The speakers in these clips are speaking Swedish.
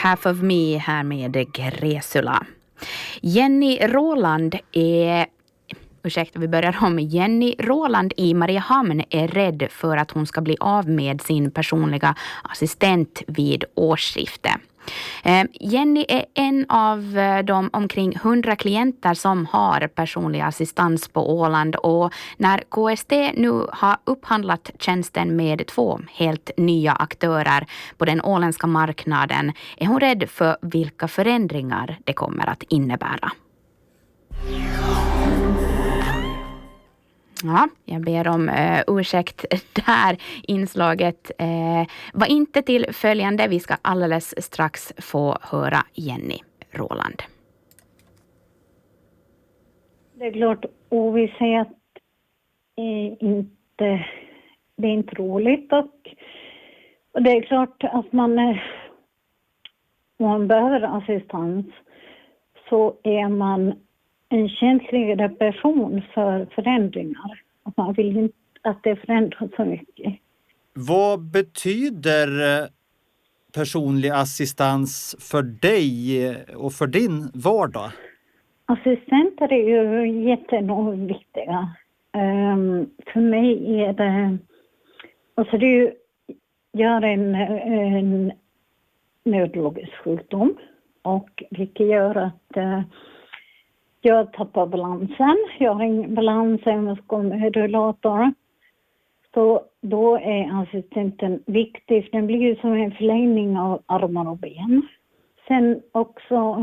Half of Me här med Gresula. Jenny Roland i Mariehamn är rädd för att hon ska bli av med sin personliga assistent vid årsskifte. Jenny är en av de omkring 100 klienter som har personlig assistans på Åland, och när KST nu har upphandlat tjänsten med 2 helt nya aktörer på den åländska marknaden är hon rädd för vilka förändringar det kommer att innebära. Ja, jag ber om ursäkt. Det här inslaget var inte till följande. Vi ska alldeles strax få höra Jenny Roland. Det är klart, ovisshet är inte roligt, och det är klart att om man behöver assistans så är man en känsligare person för förändringar. Att man vill inte att det förändras så mycket. Vad betyder personlig assistans för dig och för din vardag? Assistenter är ju jätteenormt viktiga. För mig är det... Alltså jag har en neurologisk sjukdom, och vilket gör att jag tappar balansen. Jag har ingen balans om jag ska med rullator. Så då är assistenten viktig. Den blir ju som en förlängning av armar och ben. Sen också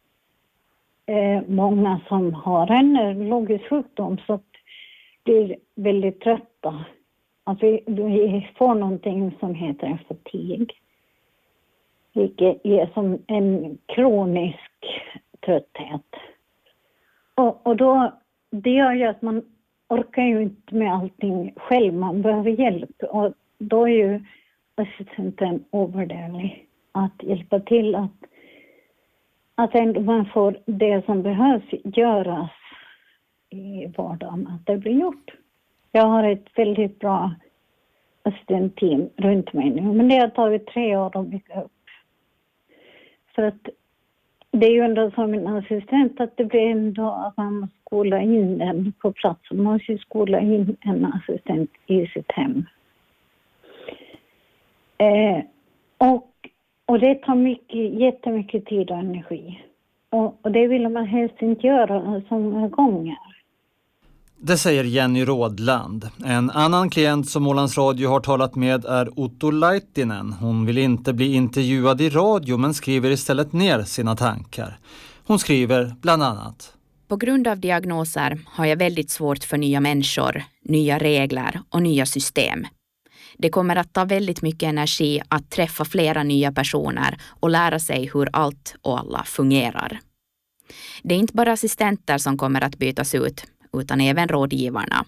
många som har en neurologisk sjukdom så att blir väldigt trötta. Att vi får någonting som heter fatig. Vilket är som en kronisk trötthet. Och då, det gör ju att man orkar ju inte med allting själv. Man behöver hjälp. Och då är ju assistenten ovärderlig. Att hjälpa till att ändå man får det som behövs göras i vardagen. Att det blir gjort. Jag har ett väldigt bra assistentteam runt mig nu. Men det har tagit 3 år att bygga upp. För att det är ju ändå som en assistent att det blir ändå att man måste skola in den på plats. Man måste ju skola in en assistent i sitt hem. Och det tar jättemycket tid och energi. Och det vill man helst inte göra så många gånger. Det säger Jenny Roland. En annan klient som Ålands Radio har talat med är Otto Laitinen. Hon vill inte bli intervjuad i radio men skriver istället ner sina tankar. Hon skriver bland annat: På grund av diagnoser har jag väldigt svårt för nya människor, nya regler och nya system. Det kommer att ta väldigt mycket energi att träffa flera nya personer och lära sig hur allt och alla fungerar. Det är inte bara assistenter som kommer att bytas ut, utan även rådgivarna.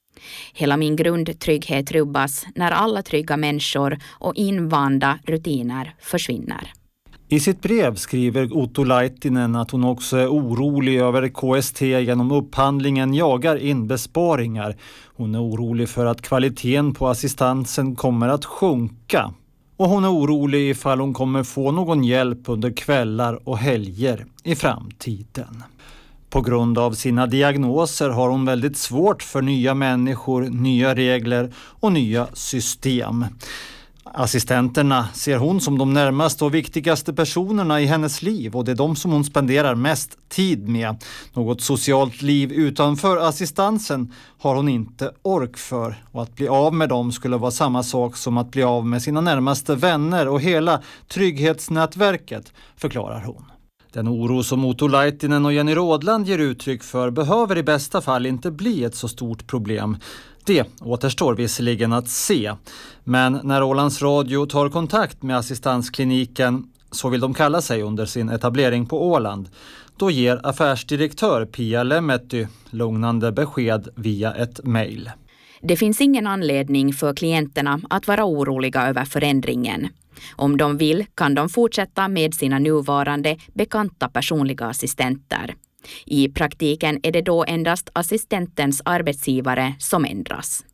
Hela min grundtrygghet rubbas när alla trygga människor och invanda rutiner försvinner. I sitt brev skriver Otto Laitinen att hon också är orolig över KST genom upphandlingen jagar in besparingar. Hon är orolig för att kvaliteten på assistansen kommer att sjunka. Och hon är orolig ifall hon kommer få någon hjälp under kvällar och helger i framtiden. På grund av sina diagnoser har hon väldigt svårt för nya människor, nya regler och nya system. Assistenterna ser hon som de närmaste och viktigaste personerna i hennes liv, och det är de som hon spenderar mest tid med. Något socialt liv utanför assistansen har hon inte ork för, och att bli av med dem skulle vara samma sak som att bli av med sina närmaste vänner och hela trygghetsnätverket, förklarar hon. Den oro som Otto Laitinen och Jenny Roland ger uttryck för behöver i bästa fall inte bli ett så stort problem. Det återstår visserligen att se. Men när Ålands Radio tar kontakt med assistanskliniken, så vill de kalla sig under sin etablering på Åland, då ger affärsdirektör Pia Lemmetty lugnande besked via ett mejl. Det finns ingen anledning för klienterna att vara oroliga över förändringen. Om de vill kan de fortsätta med sina nuvarande bekanta personliga assistenter. I praktiken är det då endast assistentens arbetsgivare som ändras.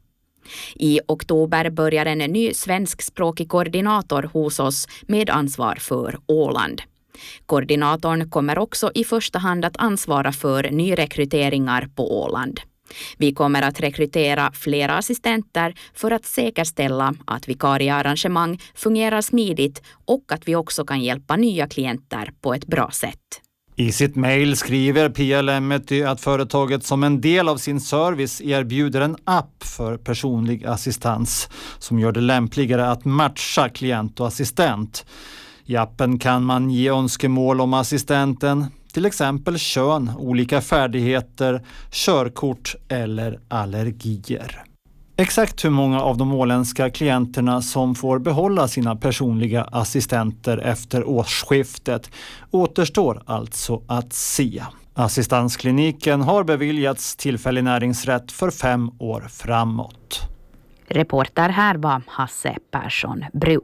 I oktober börjar en ny svenskspråkig koordinator hos oss med ansvar för Åland. Koordinatorn kommer också i första hand att ansvara för nyrekryteringar på Åland. Vi kommer att rekrytera flera assistenter för att säkerställa att vikariearrangemang fungerar smidigt och att vi också kan hjälpa nya klienter på ett bra sätt. I sitt mejl skriver Pia Lemety att företaget som en del av sin service erbjuder en app för personlig assistans som gör det lämpligare att matcha klient och assistent. I appen kan man ge önskemål om assistenten, till exempel kön, olika färdigheter, körkort eller allergier. Exakt hur många av de åländska klienterna som får behålla sina personliga assistenter efter årsskiftet återstår alltså att se. Assistanskliniken har beviljats tillfällig näringsrätt för 5 år framåt. Reporter här var Hasse Persson Bru.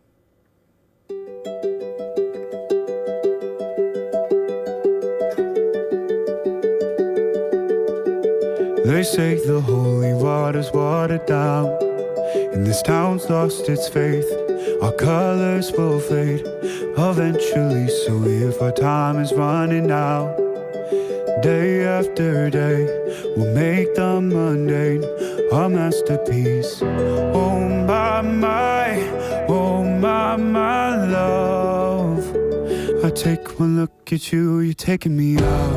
They say the holy water's watered down, and this town's lost its faith. Our colors will fade eventually, so if our time is running out, day after day, we'll make the mundane a masterpiece. Oh my love, I take one look at you, you're taking me out.